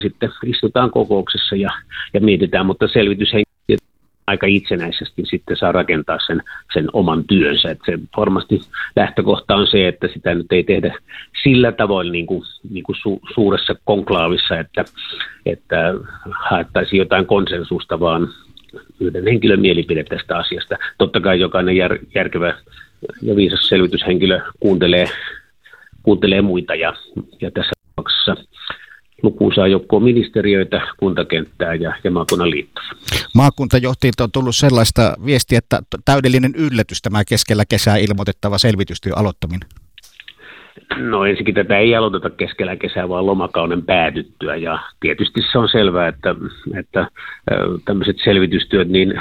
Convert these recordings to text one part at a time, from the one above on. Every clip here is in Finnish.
sitten istutaan kokouksessa ja mietitään, mutta selvityshenkilö aika itsenäisesti sitten saa rakentaa sen oman työnsä. Että se varmasti lähtökohta on se, että sitä nyt ei tehdä sillä tavoin niin kuin suuressa konklaavissa, että haettaisiin jotain konsensusta, vaan yhden henkilön mielipide tästä asiasta. Totta kai jokainen järkevä ja viisas selvityshenkilö kuuntelee muita ja tässä tapauksessa lukuisaa joukkoa ministeriöitä, kuntakenttää ja maakunnan liittoa. Maakuntajohtajilta on tullut sellaista viestiä, että täydellinen yllätys tämä keskellä kesää ilmoitettava selvitystyön aloittaminen. No ensinnäkin tätä ei aloiteta keskellä kesää, vaan lomakauden päätyttyä, ja tietysti se on selvää, että tämmöiset selvitystyöt, niin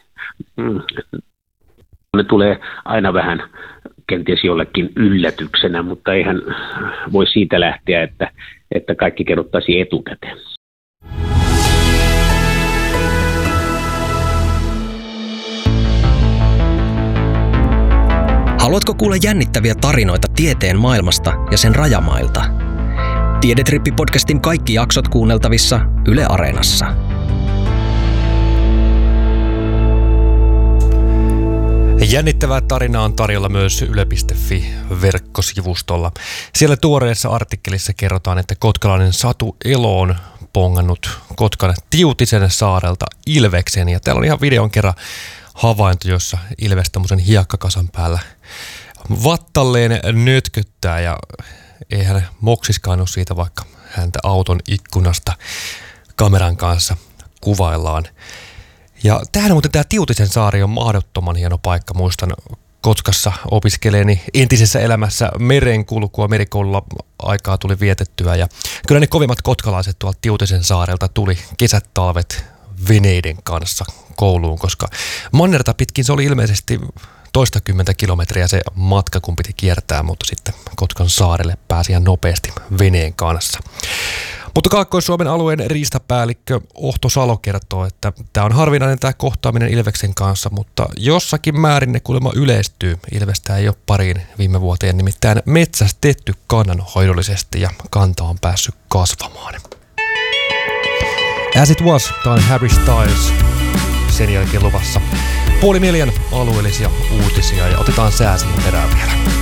ne tulee aina vähän kenties jollekin yllätyksenä, mutta eihän voi siitä lähteä, että kaikki kerrottaisiin etukäteen. Haluatko kuulla jännittäviä tarinoita tieteen maailmasta ja sen rajamailta? Tiedetrippi-podcastin kaikki jaksot kuunneltavissa Yle Areenassa. Jännittävää tarinaa on tarjolla myös yle.fi-verkkosivustolla. Siellä tuoreessa artikkelissa kerrotaan, että kotkalainen Satu Elo on pongannut Kotkan Tiutisen saarelta ilveksen. Ja täällä on ihan videon kerran havainto, jossa ilves tommosen hiekkakasan päällä vattalleen nötköttää. Ja ei hän moksiskaan ole siitä, vaikka häntä auton ikkunasta kameran kanssa kuvaillaan. Ja tämä Tiutisen saari on mahdottoman hieno paikka. Muistan Kotkassa opiskeleeni entisessä elämässä merenkulkua, merikoululla aikaa tuli vietettyä. Ja kyllä ne kovimmat kotkalaiset tuolta Tiutisen saarelta tuli kesät talvet veneiden kanssa kouluun, koska mannerta pitkin se oli ilmeisesti toistakymmentä kilometriä se matka, kun piti kiertää, mutta sitten Kotkan saarelle pääsi ihan nopeasti veneen kanssa. Mutta Kaakkois-Suomen alueen riistapäällikkö Ohto Salo kertoo, että tämä on harvinainen tämä kohtaaminen ilveksen kanssa, mutta jossakin määrin ne kuulemma yleistyy. Ilvestä ei ole pariin viime vuoteen nimittäin metsästetty kannanhoidollisesti ja kanta on päässyt kasvamaan. As it was, tämä on Harry Styles. Sen jälkeen luvassa 3:30 alueellisia uutisia ja otetaan sää siihen perään vielä.